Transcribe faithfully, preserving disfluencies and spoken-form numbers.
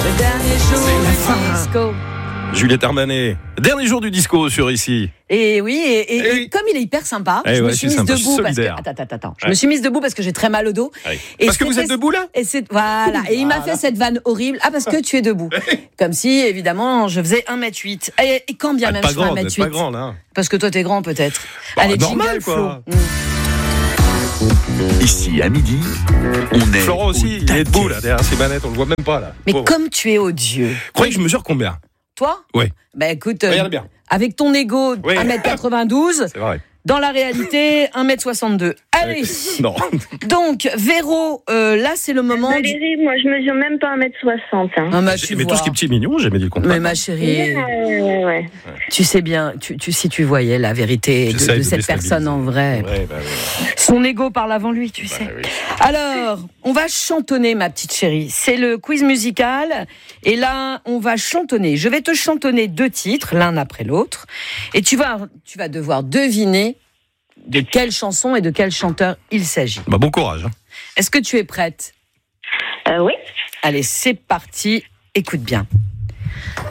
Le dernier jour du disco. Juliette Armanet, dernier jour du disco sur ici. Et oui, et, et, et et comme il est hyper sympa, eh je ouais, me suis mise sympa, debout parce que solidaire. attends, attends, attends, je Ouais. me suis mise debout parce que j'ai très mal au dos. Ouais. Et Parce que vous c'était- êtes debout là Et c'est voilà, et il m'a fait cette vanne horrible. Ah parce que tu es debout. Comme si évidemment je faisais un mètre huit. Et, et quand bien Ah, même Pas je fais un grande, mètre pas huit. grande. Hein. Parce que toi t'es grand peut-être. Bah, Allez, normal, jingle, quoi. Flo. Ici, à midi, on est. Florent aussi, il est debout là, derrière ses manettes, on le voit même pas là. Mais Pauvre. comme tu es odieux. Croyez que je mesure combien? Toi Oui. Bah écoute, euh, Regarde bien. avec ton ego Oui. un mètre quatre-vingt-douze, C'est vrai. dans la réalité un mètre soixante-deux. Allez. Non. Donc Véro, euh, là c'est le moment. Du... Valérie, moi je mesure même pas un mètre soixante. Hein. Ah, bah, tu Mais vois. tout ce qui est petit et mignon, j'ai jamais dit le contraire. Mais ma chérie, Ouais, ouais, ouais. tu sais bien, tu, tu, si tu voyais la vérité de, J'essaie de de cette déstabiliser. personne en vrai. Ouais, bah, ouais. Son ego parle avant lui, tu sais. Bah, oui. Alors, on va chantonner, ma petite chérie. C'est le quiz musical. Et là, on va chantonner. Je vais te chantonner deux titres, l'un après l'autre. Et tu vas, tu vas devoir deviner de quelle chanson et de quel chanteur il s'agit. Bah, bon courage. Hein. Est-ce que tu es prête ? Euh, oui. Allez, c'est parti. Écoute bien.